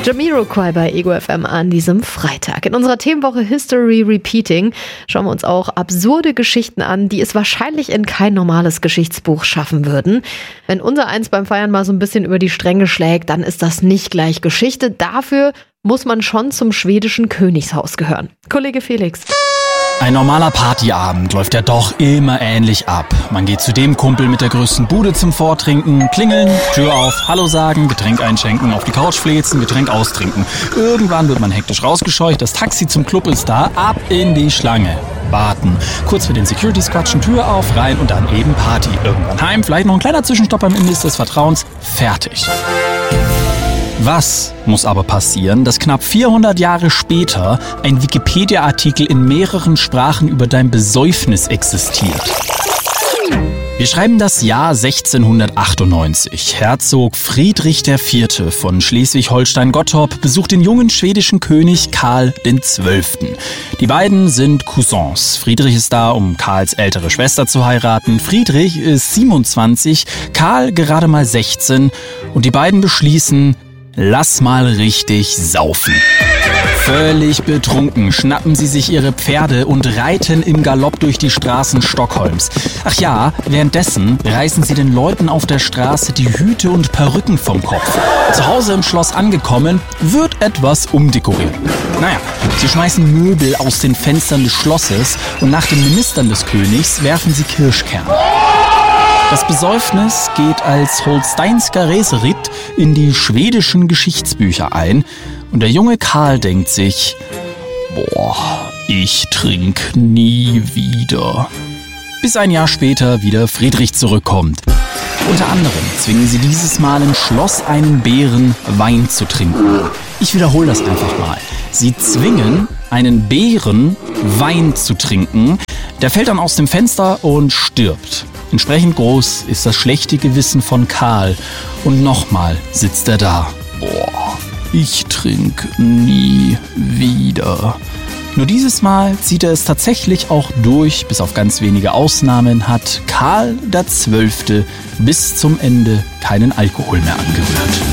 Jamiroquai bei Ego FM an diesem Freitag. In unserer Themenwoche History Repeating schauen wir uns auch absurde Geschichten an, die es wahrscheinlich in kein normales Geschichtsbuch schaffen würden. Wenn unser Eins beim Feiern mal so ein bisschen über die Stränge schlägt, dann ist das nicht gleich Geschichte. Dafür muss man schon zum schwedischen Königshaus gehören. Kollege Felix. Ein normaler Partyabend läuft ja doch immer ähnlich ab. Man geht zu dem Kumpel mit der größten Bude zum Vortrinken, klingeln, Tür auf, Hallo sagen, Getränk einschenken, auf die Couch fläzen, Getränk austrinken. Irgendwann wird man hektisch rausgescheucht, das Taxi zum Club ist da, ab in die Schlange. Warten, kurz mit den Securities quatschen, Tür auf, rein und dann eben Party. Irgendwann heim, vielleicht noch ein kleiner Zwischenstopp beim Imbiss des Vertrauens, fertig. Was muss aber passieren, dass knapp 400 Jahre später ein Wikipedia-Artikel in mehreren Sprachen über dein Besäufnis existiert? Wir schreiben das Jahr 1698. Herzog Friedrich IV. Von Schleswig-Holstein-Gottorp besucht den jungen schwedischen König Karl XII. Die beiden sind Cousins. Friedrich ist da, um Karls ältere Schwester zu heiraten. Friedrich ist 27, Karl gerade mal 16 und die beiden beschließen, lass mal richtig saufen. Völlig betrunken schnappen sie sich ihre Pferde und reiten im Galopp durch die Straßen Stockholms. Ach ja, währenddessen reißen sie den Leuten auf der Straße die Hüte und Perücken vom Kopf. Zu Hause im Schloss angekommen, wird etwas umdekoriert. Naja, sie schmeißen Möbel aus den Fenstern des Schlosses und nach den Ministern des Königs werfen sie Kirschkerne. Das Besäufnis geht als Holsteinska Reseritt in die schwedischen Geschichtsbücher ein und der junge Karl denkt sich, ich trink nie wieder. Bis ein Jahr später wieder Friedrich zurückkommt. Unter anderem zwingen sie dieses Mal im Schloss einen Bären Wein zu trinken. Ich wiederhole das einfach mal. Sie zwingen einen Bären Wein zu trinken. Der fällt dann aus dem Fenster und stirbt. Entsprechend groß ist das schlechte Gewissen von Karl. Und nochmal sitzt er da. Ich trinke nie wieder. Nur dieses Mal zieht er es tatsächlich auch durch. Bis auf ganz wenige Ausnahmen hat Karl XII. Bis zum Ende keinen Alkohol mehr angewöhnt.